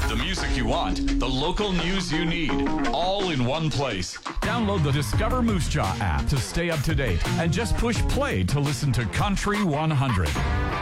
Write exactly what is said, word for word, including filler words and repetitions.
The music you want, the local news you need, all in one place. Download the Discover Moose Jaw app to stay up to date and just push play to listen to Country one hundred.